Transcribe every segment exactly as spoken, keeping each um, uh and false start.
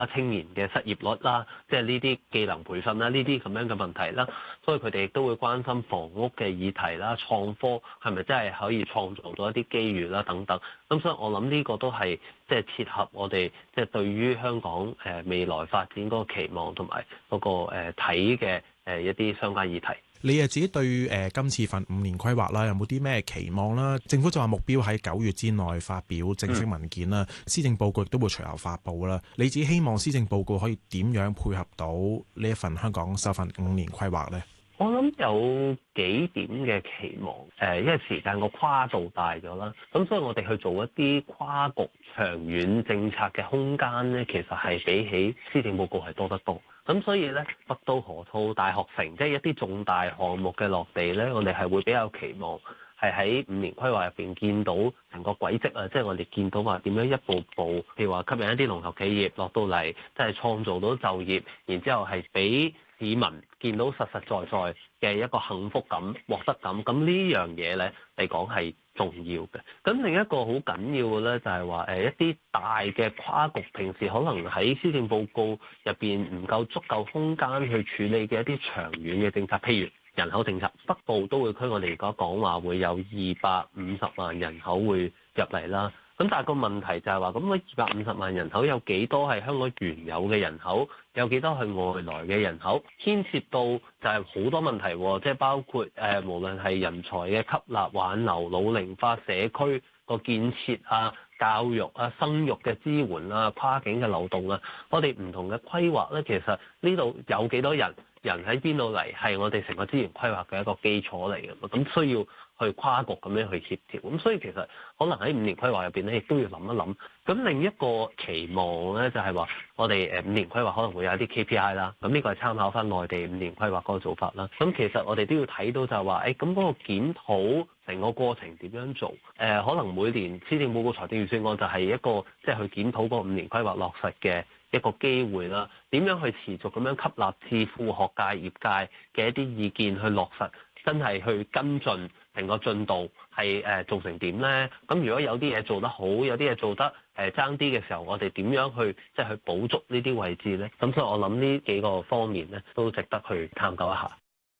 啊青年嘅失業率啦，即係呢啲技能培訓啦，呢啲咁樣嘅問題啦，所以佢哋亦都會關心房屋嘅議題啦，創科係咪真係可以創造到一啲機遇啦等等。咁所以我諗呢個都係即係切合我哋即係對於香港誒未來發展嗰個期望同埋嗰個誒睇嘅誒一啲相關議題。 你誒自己對誒今次份五年規劃啦，有冇啲咩期望啦？政府就話目標喺九月之內發表正式文件啦，施政報告亦都會隨後發布啦。你自己希望施政報告可以點樣配合到呢一份香港首份五年規劃呢？ 我諗有幾點嘅期望，誒，因為時間個跨度大咗啦，咁所以我哋去做一啲跨局長遠政策嘅空間咧，其實係比起施政報告係多得多。咁所以咧，北都河套大學城，即係一啲重大項目嘅落地咧，我哋係會比較期望係喺五年規劃入邊見到成個軌跡啊，即係我哋見到話點樣一步步，譬如話吸引一啲龍頭企業落到嚟，即係創造到就業，然之後係俾市民見到實實在在嘅一個幸福感、獲得感，咁呢樣嘢咧嚟講係重要嘅。咁另一個好緊要嘅咧，就係話誒一啲大嘅跨局，平時可能喺施政報告入邊唔夠足夠空間去處理嘅一啲長遠嘅政策，譬如人口政策。北部都會區我哋而家講話會有二百五十萬人口會入嚟啦。咁但係個問題就係話，咁嗰二百五十萬人口有幾多係香港原有嘅人口，有幾多係外來嘅人口，牽涉到就係好多問題，即係包括誒無論係人才嘅吸納、挽留、老齡化社區個建設啊、教育啊、生育嘅支援啊、跨境嘅流動啊，我哋唔同嘅規劃咧，其實呢度有幾多人，人喺邊度嚟，係我哋成個資源規劃嘅一個基礎嚟嘅嘛，咁需要去跨局咁樣去協調，咁所以其實可能喺五年規劃入邊咧，亦都要諗一諗。咁另一個期望咧，就係話我哋誒五年規劃可能會有啲 K P I 啦，咁呢個係參考翻內地五年規劃嗰個做法啦。咁其實我哋都要睇到就係話，誒咁嗰個檢討成個過程點樣做？誒、呃、可能每年施政報告財政預算案就係一個即係、就是、去檢討嗰個五年規劃落實嘅一個機會啦。點樣去持續咁樣吸納智庫學界、業界嘅一啲意見去落實？真係去跟進成個進度係誒做成點咧？咁如果有啲嘢做得好，有啲嘢做得誒爭啲嘅時候，我哋點樣去即係去補足呢啲位置咧？咁所以我諗呢幾個方面咧，都值得去探究一下。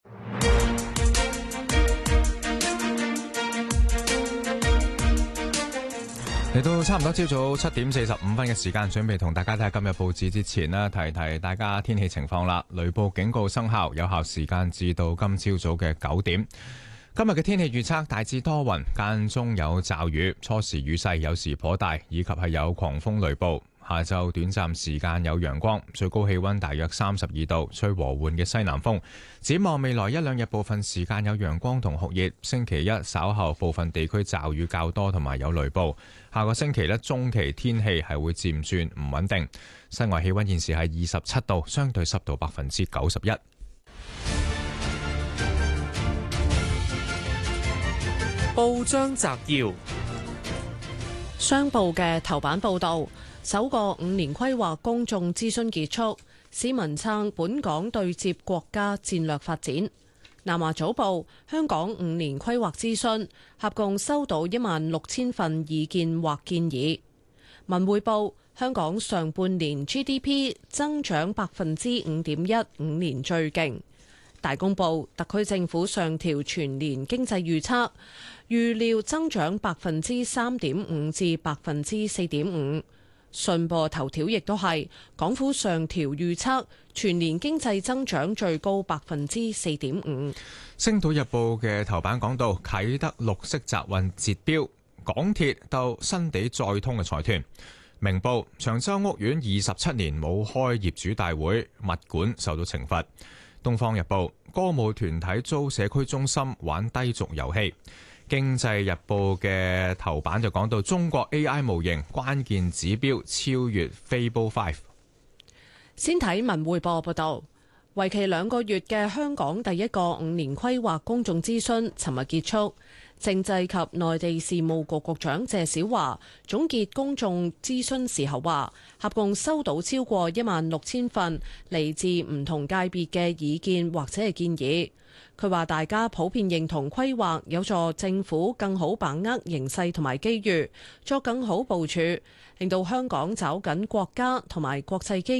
嚟到差唔多朝早七點四十五分嘅時間，準備同大家睇下今日報紙之前呢，提提大家天氣情況啦。雷暴警告生效，有效時間至到今朝早嘅九點。今日嘅天氣預測大致多雲，間中有驟雨，初時雨勢有時頗大，以及係有狂風雷暴。下晝短暫時間有陽光，最高氣溫大約三十二度，吹和緩嘅西南風。展望未來一兩日部分時間有陽光同酷熱，星期一稍後部分地區驟雨較多同埋有雷暴。下個星期呢，中期天氣係會漸轉唔穩定。室外氣溫現時係二十七度，相對濕度百分之九十一。 報章摘要：商報嘅頭版報道，首個五年規劃公眾諮詢結束，市民撐本港對接國家戰略發展。南華早報：香港五年規劃諮詢合共收到一萬六千份意見或建議。文匯報：香港上半年 G D P 增長百分之五點一，五年最勁。大公報：特區政府上調全年經濟預測，預料增長百分之三點五至百分之四點五。信報頭條亦都係港府上調預測，全年經濟增長最高百分之四點五。 星島日報嘅頭版講到啟德綠色集運截標，港鐵鬥新地再通嘅財團。明報：長洲屋苑二十七年冇開業主大會，物管受到懲罰。東方日報：歌舞團體租社區中心玩低俗遊戲。經濟日報嘅頭版就講到中國 A I 模型關鍵指標超越 Fable Five。 先睇文匯報報道， 為期兩個月嘅香港第一個五年規劃公眾諮詢，尋日結束。政制及內地事務局局長謝小華總結公眾諮詢時候話，合共收到超過一萬六千份嚟自唔同界別嘅意見或者係建議。佢話大家普遍認同規劃有助政府更好把握形勢同埋機遇，作更好部署，令到香港找緊國家同埋國際機